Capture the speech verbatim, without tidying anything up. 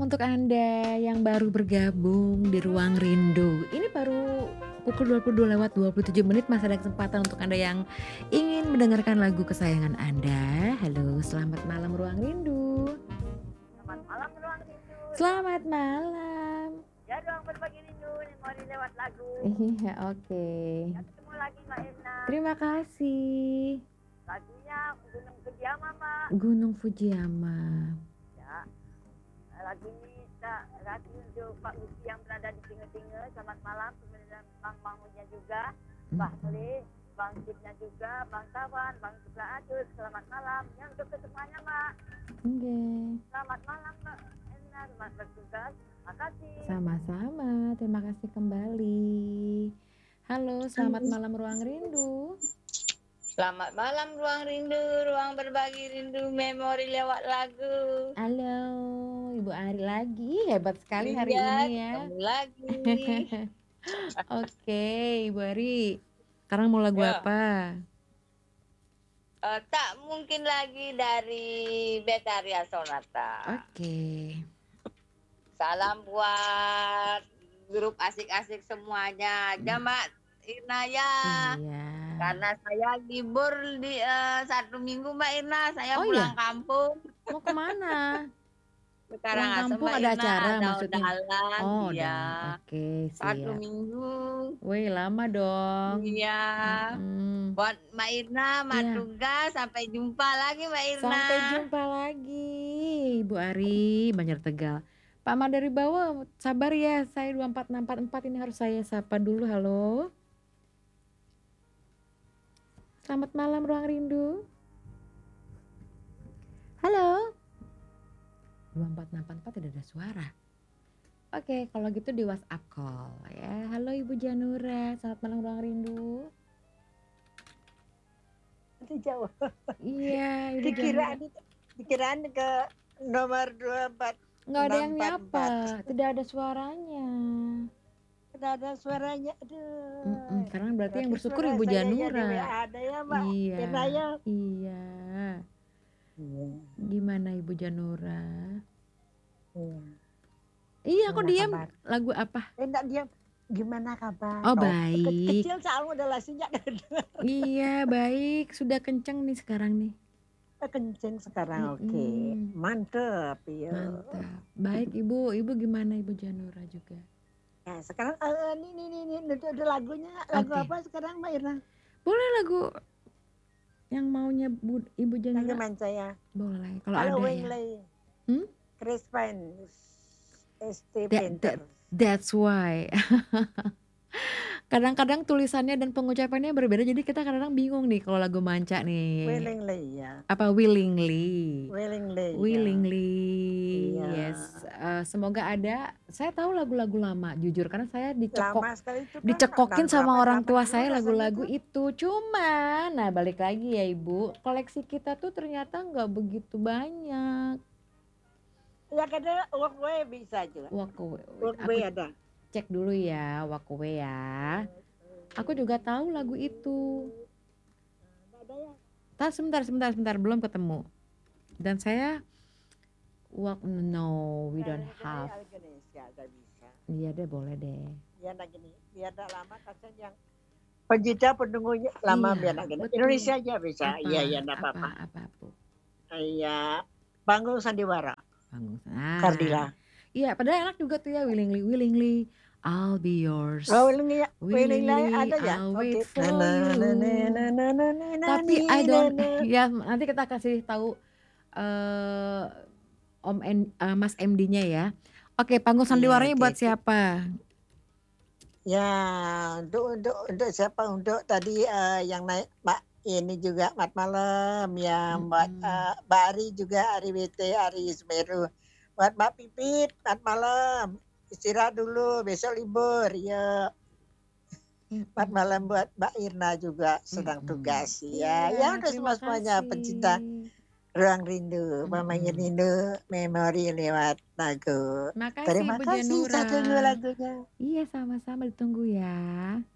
untuk Anda yang baru bergabung di Ruang Rindu. Ini baru pukul dua puluh dua lewat dua puluh tujuh menit, masih ada kesempatan untuk Anda yang ingin mendengarkan lagu kesayangan Anda. Halo, selamat malam Ruang Rindu. Selamat malam Ruang Rindu. Selamat malam. Ya, Ruang Berbagi Rindu, memori lewat lagu. Iya, oke. Ya, ketemu lagi Mbak Erna. Terima kasih. Lagunya Gunung Fujiyama, Mbak. Gunung Fujiyama. Ya, lagu ini tak lagu untuk Pak Luki yang berada di Singa-Singa. Selamat malam, kemudian Bang Mahmudnya juga, Mbak Khalid, Bang Cipnya juga, Bang Tawan, Bang Cipra Ajus. Selamat malam. Yang untuk kesemuanya, Mbak. Oke. Selamat malam, Mbak Erna. Selamat bertugas. Makasih. Sama-sama, terima kasih kembali. Halo, selamat malam Ruang Rindu. Selamat malam Ruang Rindu, Ruang Berbagi Rindu, memori lewat lagu. Halo, Ibu Ari lagi, hebat sekali hari Iya, ini ya. ketemu lagi. Oke, Ibu Ari, sekarang mau lagu Ya. apa? Uh, tak mungkin lagi dari Betharia Sonata. Oke. Salam buat grup asik-asik semuanya aja Mbak Irna ya. Iya. Karena saya libur di uh, satu minggu Mbak Irna, saya Oh, pulang iya? kampung. Mau kemana? Sekarang Pulang kampung Mbak ada Irna, acara ada maksudnya? undangan, Oh, iya. udah. Oke, Satu siap. minggu. Wih, lama dong. Iya. Mm-mm. Buat Mbak Irna, Mbak Iya. Tuga, sampai jumpa lagi Mbak Irna. Sampai jumpa lagi, Ibu Ari, Banjar Tegal. Pak Ma dari bawah, sabar ya, saya dua empat enam empat empat ini harus saya sapa dulu. Halo. Selamat malam Ruang Rindu. Halo. dua empat enam empat empat tidak ada suara. Oke, kalau gitu di WhatsApp call ya. Halo Ibu Janura, selamat malam Ruang Rindu. Itu jauh. Iya, Ibu Dikiraan, Janura. dikiraan ke nomor dua empat. Nggak ada yang enam empat nyapa, tidak ada suaranya. Tidak ada suaranya. Aduh. Mm-mm, karena berarti yang Berarti bersyukur suara Ibu saya Janura. jadi W A ada ya Mbak Iya, Irna ya. iya. Iya. Gimana Ibu Janura? Iya. Iya, kok Gimana diam? kabar? Lagu apa? Eh, enggak diam. Gimana kabar? Oh, Ke- baik. Kecil soalnya udah lah sejak Iya, baik. Sudah kenceng nih sekarang nih. kenceng sekarang. Oke. Mm-mm. Mantep ya. Mantap. Baik Ibu, Ibu gimana Ibu Janura juga? Nah, sekarang eh, ini ini ini ini ada ada lagunya. Lagu Oke. apa sekarang Mbak Irna? Boleh lagu yang maunya Bu, Ibu Lagu Janura? main saya. Boleh, kalau Halo ada ya. Wingley. Hmm? Chris Pine. S T That, Painter. that, that's why. Kadang-kadang tulisannya dan pengucapannya berbeda, jadi kita kadang-kadang bingung nih kalau lagu manca nih. Willingly ya. Apa willingly? Willingly. ya. Willingly, Iya. yes. Eh, semoga ada. Saya tahu lagu-lagu lama, jujur, karena saya dicekok, Lama sekali itu kan. dicekokin Tahun sama berapa? orang tua delapan puluh saya rasanya lagu-lagu tuh. itu. Cuman, nah balik lagi ya Ibu, koleksi kita tuh ternyata nggak begitu banyak. Ya kadang Walkway bisa juga. Walkaway, Walkway aku ada. cek dulu ya, Walkaway ya. Aku juga tahu lagu itu. Nggak ada ya. Tar sebentar, sebentar, sebentar, belum ketemu. Dan saya, walk, no, we don't have. Indonesia nggak bisa. Iya deh, boleh deh. Biar nak gini, biar tak lama kasihan yang penjita penunggunya lama Iya, biar nak gini. betul. Indonesia aja bisa. Apa? Iya iya enggak Apa? apa-apa. Apa? Apa? Iya. Panggung Sandiwara. Panggung. Ah. Kardila. Iya, padahal enak juga tuh ya, willingly, willingly, I'll be yours. Oh, willingly, willingly Willingly, ada ya. I'll Oke. wait for Na, na, na, na, you. na, na, na, na, na, Tapi ni, I na, don't, na. ya nanti kita kasih tahu eh Om N, eh, Mas M D-nya ya. Oke, panggung Iya, sandiwaranya oke, buat oke. siapa? Ya, untuk untuk untuk siapa? Untuk tadi eh, yang naik Mbak ini juga Mat Malam, yang buat Mm-mm. eh, Mbak Ari juga, Ari W T, Ari Semeru. Buat Mbak Pipit, Mat Malam. Istirahat dulu, besok libur. Ya, Mat Mm-mm. Malam buat Mbak Irna juga sedang Mm-mm. tugas. Iya, Ya, ya udah terima semua-semuanya pencinta kasih. Ruang Rindu, Mamanya Mm-mm. Rindu, memori lewat lagu. Makasih Terima Ibu kasih Janura. satu lagunya. Iya, sama-sama, ditunggu ya.